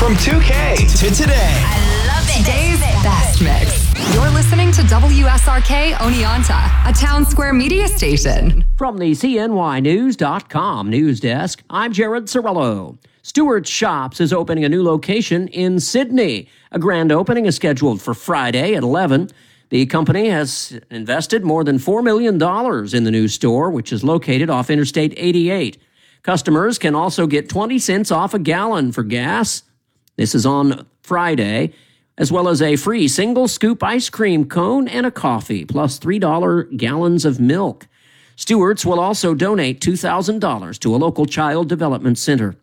From 2K to today. I love it. Today's best mix. You're listening to WSRK Oneonta, a Town Square media station. From the CNYnews.com news desk, I'm Jared Cirillo. Stewart's Shops is opening a new location in Sydney. A grand opening is scheduled for Friday at 11. The company has invested more than $4 million in the new store, which is located off Interstate 88. Customers can also get 20 cents off a gallon for gas. This is on Friday, as well as a free single scoop ice cream cone and a coffee, plus $3 gallons of milk. Stewart's will also donate $2,000 to a local child development center.